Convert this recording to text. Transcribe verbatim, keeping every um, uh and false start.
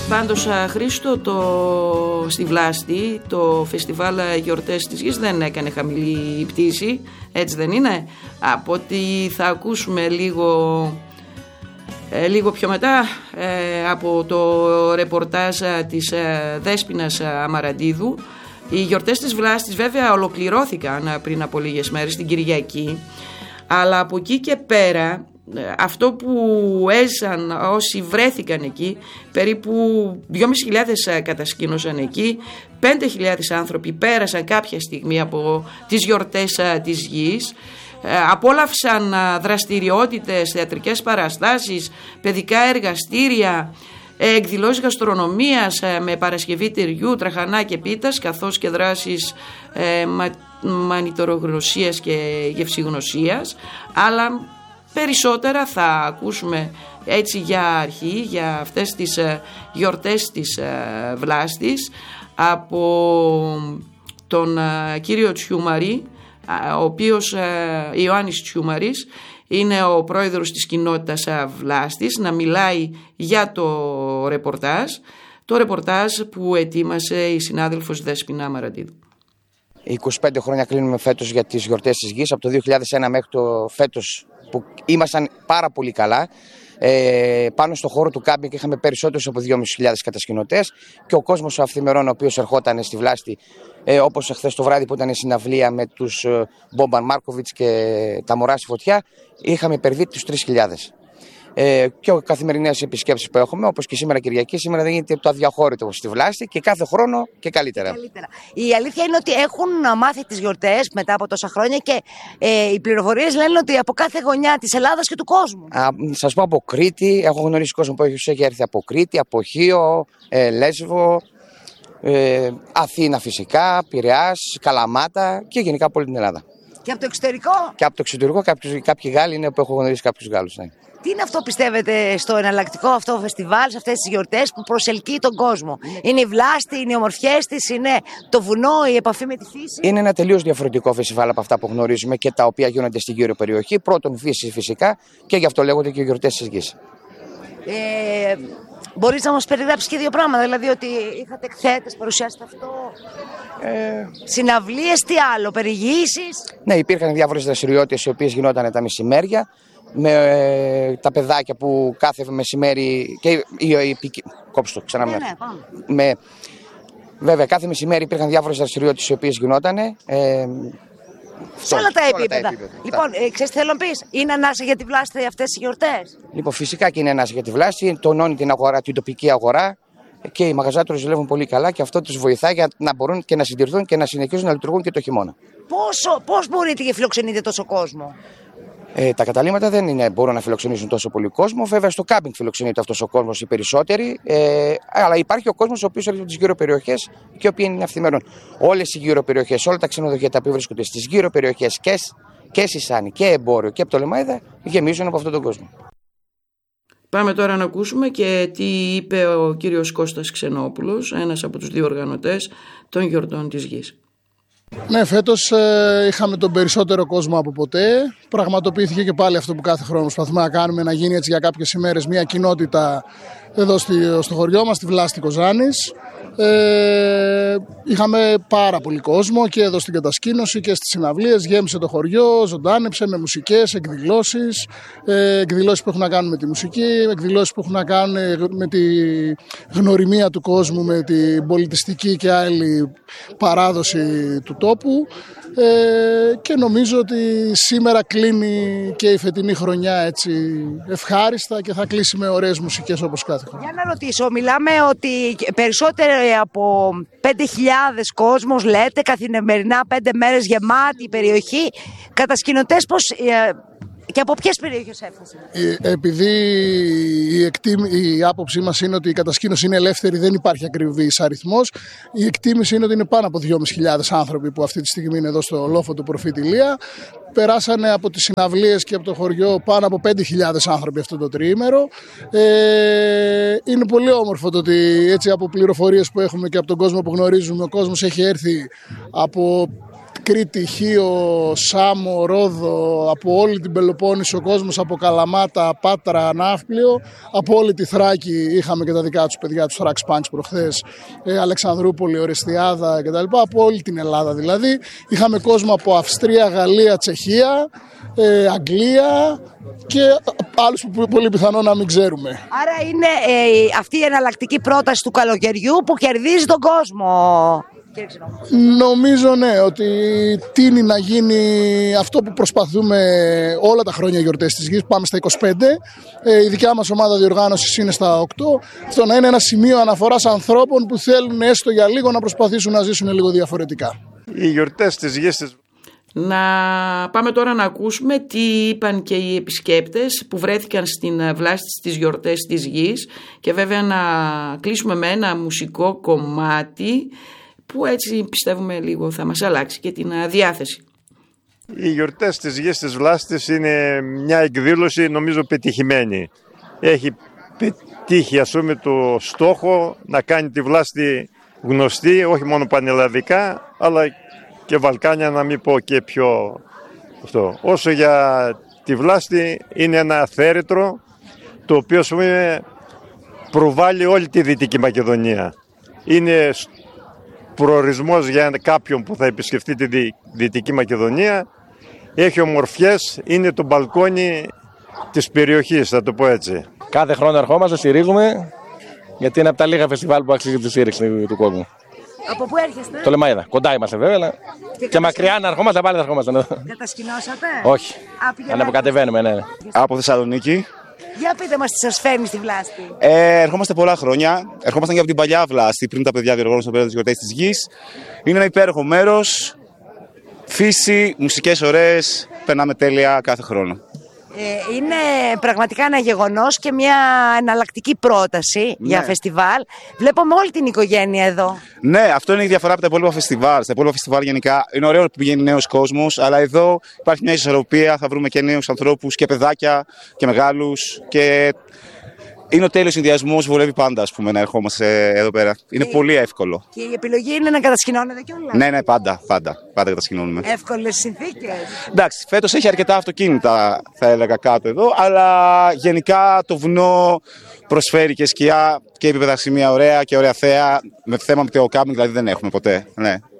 Πάντως, Χρήστο, το... στη Βλάστη το φεστιβάλ Γιορτές της Γης δεν έκανε χαμηλή πτήση, έτσι δεν είναι? Από ότι θα ακούσουμε λίγο, ε, λίγο πιο μετά ε, από το ρεπορτάζ της ε, Δέσποινας Αμαραντίδου. Οι γιορτές της Βλάστης βέβαια ολοκληρώθηκαν πριν από λίγες μέρες, την Κυριακή, αλλά από εκεί και πέρα αυτό που έζησαν όσοι βρέθηκαν εκεί, περίπου δυόμισι χιλιάδες κατασκήνωσαν εκεί, πέντε χιλιάδες άνθρωποι πέρασαν κάποια στιγμή από τις γιορτές της Γης, απόλαυσαν δραστηριότητες, θεατρικές παραστάσεις, παιδικά εργαστήρια, εκδηλώσεις γαστρονομίας με παρασκευή τυριού, τραχανά και πίτας, καθώς και δράσεις ε, μα, μανιτορογνωσίας και γευσηγνωσίας, αλλά περισσότερα θα ακούσουμε έτσι για αρχή, για αυτές τις γιορτές της Βλάστης, από τον κύριο Τσιούμαρη, ο οποίος Ιωάννης Τσιούμαρης είναι ο πρόεδρος της κοινότητας Βλάστης, να μιλάει για το ρεπορτάζ, το ρεπορτάζ που ετοίμασε η συνάδελφος Δέσποινα Αμαραντίδου. είκοσι πέντε χρόνια κλείνουμε φέτος για τις γιορτές της Γης, από το δύο χιλιάδες ένα μέχρι το φέτος που ήμασταν πάρα πολύ καλά. Ε, πάνω στο χώρο του κάμπινγκ είχαμε περισσότερους από δυόμισι χιλιάδες κατασκηνωτές και ο κόσμος αυθημερών ο οποίος ερχόταν στη Βλάστη, ε, όπως χθες το βράδυ που ήταν η συναυλία με τους ε, Μπόμπαν Μάρκοβιτς και τα μωρά στη φωτιά, είχαμε υπερβεί τους τρεις χιλιάδες. Ε, και οι καθημερινές επισκέψεις που έχουμε, όπως και σήμερα Κυριακή, σήμερα δεν γίνεται το αδιαχώρητο στη Βλάστη και κάθε χρόνο και καλύτερα. καλύτερα. Η αλήθεια είναι ότι έχουν μάθει τις γιορτές μετά από τόσα χρόνια και ε, οι πληροφορίες λένε ότι από κάθε γωνιά της Ελλάδας και του κόσμου. Α, σας πω από Κρήτη, έχω γνωρίσει κόσμο που έχει έρθει από Κρήτη, από Χίο, ε, Λέσβο, ε, Αθήνα φυσικά, Πειραιάς, Καλαμάτα και γενικά από όλη την Ελλάδα. Και από το εξωτερικό. Και από το εξωτερικό, κάποιοι, κάποιοι Γάλλοι είναι που έχω γνωρίσει κάποιους Γάλλους. Ναι. Τι είναι αυτό, πιστεύετε, στο εναλλακτικό αυτό φεστιβάλ, σε αυτές τις γιορτές που προσελκύει τον κόσμο? Είναι η Βλάστη, είναι οι ομορφιές της, είναι το βουνό, η επαφή με τη φύση? Είναι ένα τελείως διαφορετικό φεστιβάλ από αυτά που γνωρίζουμε και τα οποία γίνονται στην γύρω περιοχή. Πρώτον, φύση φυσικά, και γι' αυτό λέγονται και οι γιορτές της Γης. Ε, μπορείς να μας περιγράψεις και δύο πράγματα, δηλαδή ότι είχατε εκθέτες, παρουσιάσετε αυτό, ε... συναυλίες, τι άλλο, περιηγήσεις? Ναι, υπήρχαν διάφορες δραστηριότητες οι οποίες γινόταν τα μεσημέρια, με ε, τα παιδάκια που κάθε μεσημέρι και η, η, η, κόψτε το ξανά ναι, ναι, με, βέβαια κάθε μεσημέρι υπήρχαν διάφορες δραστηριότητες οι οποίες γινότανε ε, σε όλα τα επίπεδα. Λοιπόν, ε, ξέρεις τι θέλω να πεις, είναι ανάσα για τη Βλάστη αυτές οι γιορτές? Λοιπόν, φυσικά και είναι ανάσα για τη Βλάστη, τονώνει την αγορά, την τοπική αγορά και οι μαγαζάτορες δουλεύουν πολύ καλά και αυτό τους βοηθάει για να μπορούν και να συντηρηθούν και να συνεχίσουν να λειτουργούν και το χειμώνα. Πόσο, πώς μπορείτε και φιλοξενείτε τόσο κόσμο? Ε, τα καταλήμματα δεν είναι, μπορούν να φιλοξενήσουν τόσο πολύ κόσμο. Βέβαια, στο κάμπινγκ φιλοξενείται αυτός ο κόσμος οι περισσότεροι. Ε, αλλά υπάρχει ο κόσμος ο οποίος έρχεται από τις γύρω περιοχές και οι οποίοι είναι αυθημερών. Όλες οι γύρω περιοχές, όλα τα ξενοδοχεία τα οποία βρίσκονται στις γύρω περιοχές και, και Σισάνη και Εμπόριο και Πτολεμαΐδα γεμίζουν από αυτόν τον κόσμο. Πάμε τώρα να ακούσουμε και τι είπε ο κύριος Κώστας Ξενόπουλος, ένας από τους δύο οργανωτές των γιορτών της Γης. Ναι, φέτος ε, είχαμε τον περισσότερο κόσμο από ποτέ. Πραγματοποιήθηκε και πάλι αυτό που κάθε χρόνο προσπαθούμε να κάνουμε, να γίνει έτσι για κάποιες ημέρες μια κοινότητα εδώ στη, στο χωριό μας, στη Βλάστη Κοζάνης. Ε, είχαμε πάρα πολύ κόσμο και εδώ στην κατασκήνωση και στις συναυλίες. Γέμισε το χωριό, ζωντάνεψε με μουσικές, εκδηλώσεις, ε, εκδηλώσεις που έχουν να κάνουν με τη μουσική, εκδηλώσεις που έχουν να κάνουν με τη γνωριμία του κόσμου, με την πολιτιστική και άλλη παράδοση του τόπου. Ε, και νομίζω ότι σήμερα κλείνει και η φετινή χρονιά έτσι ευχάριστα και θα κλείσει με ωραίες μουσικές όπως κάθε χρόνο. Για να ρωτήσω, μιλάμε ότι περισσότερο από πέντε χιλιάδες κόσμος λέτε καθημερινά, πέντε μέρες γεμάτη η περιοχή. Κατασκηνωτές πώς... Και από ποιες περιοχές έφτασαν? Επειδή η, εκτίμη, η άποψή μας είναι ότι η κατασκήνωση είναι ελεύθερη, δεν υπάρχει ακριβής αριθμός. Η εκτίμηση είναι ότι είναι πάνω από δυόμισι χιλιάδες άνθρωποι που αυτή τη στιγμή είναι εδώ στο λόφο του Προφήτη Ηλία. Περάσανε από τις συναυλίες και από το χωριό πάνω από πέντε χιλιάδες άνθρωποι αυτό το τριήμερο. Ε, είναι πολύ όμορφο το ότι έτσι από πληροφορίες που έχουμε και από τον κόσμο που γνωρίζουμε, ο κόσμος έχει έρθει από Κρήτη, Χίο, Σάμο, Ρόδο, από όλη την Πελοπόννησο, ο κόσμος από Καλαμάτα, Πάτρα, Ναύπλιο, από όλη τη Θράκη είχαμε και τα δικά τους παιδιά, τους Thrax Punch προχθές, ε, Αλεξανδρούπολη, Ορεστιάδα κτλ. Από όλη την Ελλάδα δηλαδή. Είχαμε κόσμο από Αυστρία, Γαλλία, Τσεχία, ε, Αγγλία και άλλους που πολύ πιθανό να μην ξέρουμε. Άρα είναι ε, αυτή η εναλλακτική πρόταση του καλοκαιριού που κερδίζει τον κόσμο. Νομίζω ναι, ότι τείνει να γίνει αυτό που προσπαθούμε όλα τα χρόνια γιορτές της Γης. Πάμε στα είκοσι πέντε, ε, η δικιά μας ομάδα διοργάνωσης είναι στα οκτώ. Αυτό να είναι ένα σημείο αναφοράς ανθρώπων που θέλουν έστω για λίγο να προσπαθήσουν να ζήσουν λίγο διαφορετικά. Οι γιορτές της Γης της... Να πάμε τώρα να ακούσουμε τι είπαν και οι επισκέπτες που βρέθηκαν στην βλάστη στις γιορτές της Γης και βέβαια να κλείσουμε με ένα μουσικό κομμάτι που έτσι πιστεύουμε λίγο θα μας αλλάξει και την διάθεση. Οι γιορτές της Γης της Βλάστης είναι μια εκδήλωση νομίζω πετυχημένη. Έχει πετύχει ας πούμε το στόχο να κάνει τη Βλάστη γνωστή όχι μόνο πανελλαδικά αλλά και Βαλκάνια, να μην πω και πιο αυτό. Όσο για τη Βλάστη είναι ένα θέρετρο το οποίο ας πούμε προβάλλει όλη τη Δυτική Μακεδονία. Είναι προορισμός για κάποιον που θα επισκεφτεί τη Δυ... Δυτική Μακεδονία. Έχει ομορφιές, είναι το μπαλκόνι της περιοχής, θα το πω έτσι. Κάθε χρόνο ερχόμαστε, στηρίζουμε, γιατί είναι από τα λίγα φεστιβάλ που αξίζει τη στήριξη του κόσμου. Από πού έρχεστε? Το Λεμαΐδα. Κοντά είμαστε βέβαια, αλλά και, και μακριά να ερχόμαστε, πάλι θα ερχόμαστε. Κατασκηνώσατε? Όχι. Αναποκατεβαίνουμε, ναι. Από Θεσσαλονίκη. Για πείτε μας τι σας φέρνει στη Βλάστη. Ε, ερχόμαστε πολλά χρόνια. Ερχόμασταν και από την παλιά Βλάστη, πριν τα παιδιά διοργάνωσαν πέρα τις γιορτές της Γης. Είναι ένα υπέροχο μέρος. Φύση, μουσικές ωραίες. Περνάμε τέλεια κάθε χρόνο. Ε, είναι πραγματικά ένα γεγονός και μια εναλλακτική πρόταση ναι. για φεστιβάλ. Βλέπουμε όλη την οικογένεια εδώ. Ναι, αυτό είναι η διαφορά από τα υπόλοιπα φεστιβάλ. Στα υπόλοιπα φεστιβάλ γενικά είναι ωραίο που πηγαίνει νέος κόσμος, αλλά εδώ υπάρχει μια ισορροπία. Θα βρούμε και νέους ανθρώπους και παιδάκια και μεγάλους. Και είναι ο τέλειος συνδυασμός, βολεύει πάντα ας πούμε, να ερχόμαστε εδώ πέρα. Είναι και πολύ εύκολο. Και η επιλογή είναι να κατασκηνώνετε κιόλας. Ναι, ναι, πάντα, πάντα, πάντα κατασκηνώνουμε. Εύκολες συνθήκες. Εντάξει, φέτος έχει αρκετά αυτοκίνητα, θα έλεγα, κάτω εδώ, αλλά γενικά το βουνό προσφέρει και σκιά και επίπεδα σημεία ωραία και ωραία θέα. Με θέμα με το κάμπινγκ δηλαδή δεν έχουμε ποτέ. Ναι.